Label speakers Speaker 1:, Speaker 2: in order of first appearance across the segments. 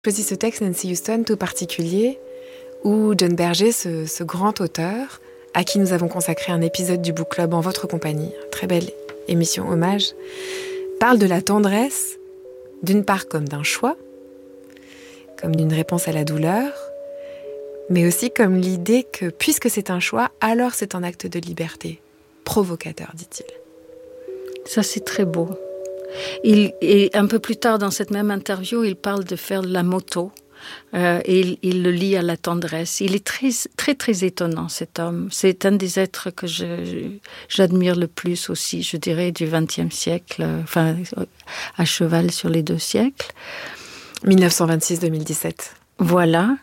Speaker 1: Choisis ce texte, Nancy Huston, tout particulier, où John Berger, ce grand auteur, à qui nous avons consacré un épisode du Book Club en votre compagnie, très belle émission hommage, parle de la tendresse, d'une part comme d'un choix, comme d'une réponse à la douleur, mais aussi comme l'idée que, puisque c'est un choix, alors c'est un acte de liberté, provocateur, dit-il.
Speaker 2: Ça, c'est très beau. Et un peu plus tard, dans cette même interview, il parle de faire de la moto. Et il le lie à la tendresse. Il est très, très, très étonnant, cet homme. C'est un des êtres que j'admire le plus aussi, je dirais, du XXe siècle, enfin, à cheval sur les 2 siècles.
Speaker 1: 1926-2017.
Speaker 2: Voilà.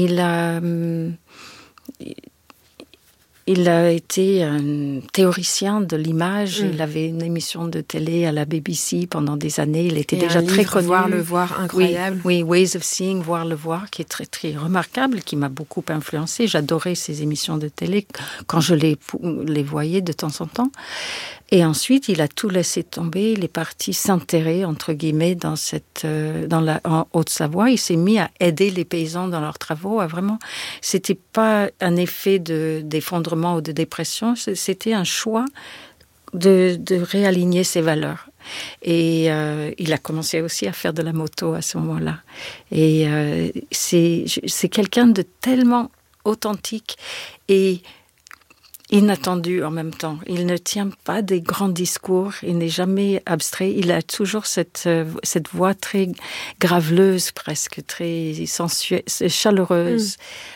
Speaker 2: Il a été un théoricien de l'image. Il avait une émission de télé à la BBC pendant des années. Il était déjà très connu.
Speaker 1: Voir le voir, incroyable.
Speaker 2: Oui, Ways of Seeing, Voir le voir, qui est très, très remarquable, qui m'a beaucoup influencée. J'adorais ces émissions de télé quand je les voyais de temps en temps. Et ensuite, il a tout laissé tomber. Il est parti s'enterrer, entre guillemets, en Haute-Savoie. Il s'est mis à aider les paysans dans leurs travaux. C'était pas un effet d'effondrement ou de dépression. C'était un choix de réaligner ses valeurs. Et il a commencé aussi à faire de la moto à ce moment-là. Et c'est quelqu'un de tellement authentique et inattendu en même temps. Il ne tient pas des grands discours, il n'est jamais abstrait, il a toujours cette voix très graveleuse, presque très sensuelle, chaleureuse,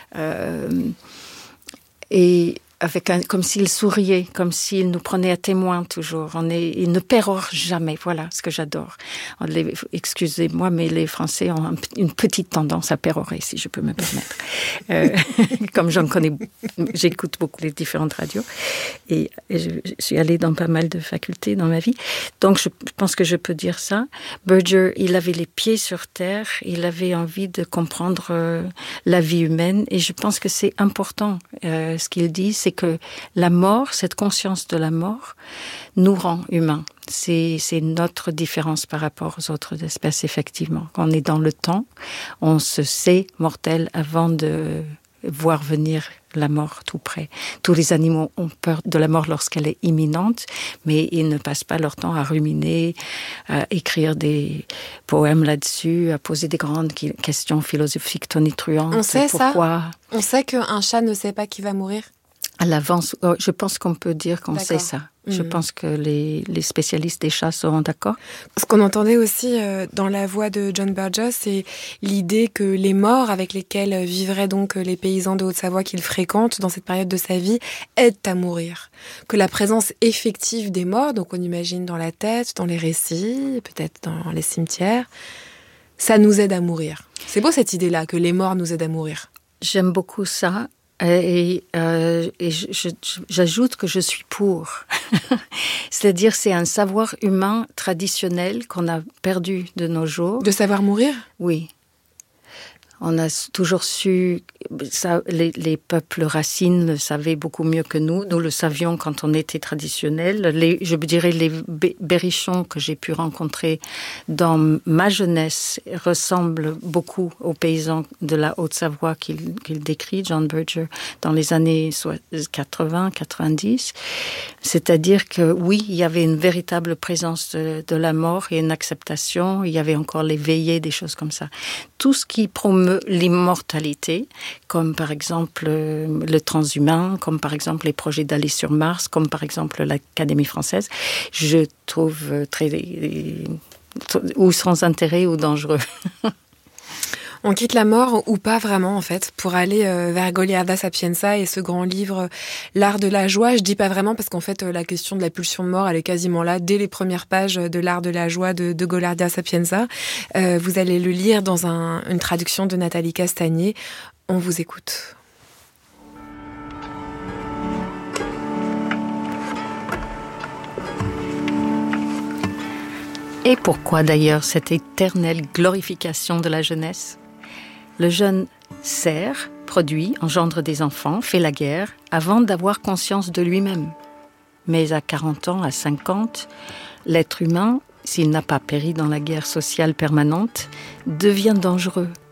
Speaker 2: et comme s'il souriait, comme s'il nous prenait à témoin toujours. Il ne pérore jamais, voilà ce que j'adore. Excusez-moi, mais les Français ont une petite tendance à pérorer, si je peux me permettre. Comme j'écoute beaucoup les différentes radios, et je suis allée dans pas mal de facultés dans ma vie, donc je pense que je peux dire ça. Berger, il avait les pieds sur terre, il avait envie de comprendre la vie humaine, et je pense que c'est important, ce qu'il dit, c'est que la mort, cette conscience de la mort, nous rend humains. C'est notre différence par rapport aux autres espèces, effectivement. Quand on est dans le temps, on se sait mortel avant de voir venir la mort tout près. Tous les animaux ont peur de la mort lorsqu'elle est imminente, mais ils ne passent pas leur temps à ruminer, à écrire des poèmes là-dessus, à poser des grandes questions philosophiques tonitruantes.
Speaker 1: On sait
Speaker 2: pourquoi...
Speaker 1: ça? On sait qu'un chat ne sait pas qui va mourir?
Speaker 2: À l'avance, je pense qu'on peut dire qu'on sait ça. Je pense que les spécialistes des chats seront d'accord.
Speaker 1: Ce qu'on entendait aussi dans la voix de John Berger, c'est l'idée que les morts avec lesquels vivraient donc les paysans de Haute-Savoie qu'il fréquente dans cette période de sa vie aident à mourir. Que la présence effective des morts, donc on imagine dans la tête, dans les récits, peut-être dans les cimetières, ça nous aide à mourir. C'est beau cette idée-là, que les morts nous aident à mourir.
Speaker 2: J'aime beaucoup ça. Et j'ajoute que je suis pour. C'est-à-dire, c'est un savoir humain traditionnel qu'on a perdu de nos jours.
Speaker 1: De savoir mourir ? Oui.
Speaker 2: On a toujours su, ça, les peuples racines le savaient beaucoup mieux que nous. Nous le savions quand on était traditionnel. Je dirais les berrichons que j'ai pu rencontrer dans ma jeunesse ressemblent beaucoup aux paysans de la Haute-Savoie qu'il décrit, John Berger, dans les années 80-90. C'est-à-dire que oui, il y avait une véritable présence de la mort et une acceptation. Il y avait encore les veillées, des choses comme ça. Tout ce qui promeut l'immortalité, comme par exemple le transhumain, comme par exemple les projets d'aller sur Mars, comme par exemple l'Académie française, je trouve ou sans intérêt ou dangereux.
Speaker 1: On quitte la mort, ou pas vraiment en fait, pour aller vers Goliarda Sapienza et ce grand livre L'art de la joie. Je dis pas vraiment parce qu'en fait la question de la pulsion de mort, elle est quasiment là dès les premières pages de L'art de la joie de Goliarda Sapienza. Vous allez le lire dans une traduction de Nathalie Castagnier. On vous écoute.
Speaker 2: Et pourquoi d'ailleurs cette éternelle glorification de la jeunesse ? Le jeune sert, produit, engendre des enfants, fait la guerre, avant d'avoir conscience de lui-même. Mais à 40 ans, à 50, l'être humain, s'il n'a pas péri dans la guerre sociale permanente, devient dangereux.